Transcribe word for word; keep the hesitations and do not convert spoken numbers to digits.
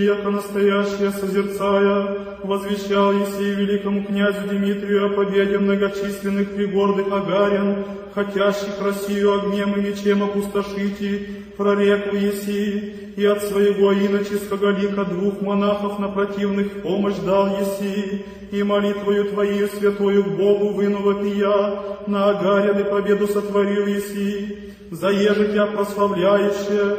яко настоящее созерцая, возвещал Еси великому князю Дмитрию о победе многочисленных пригордых агарян, хотящих Россию огнем и мечем опустошите, прореку Еси, и от своего иноческого лика двух монахов на противных помощь дал Еси, и молитвою Твою святою к Богу вынула пия, на агаряны победу сотворил Еси, заеже Тя прославляюще,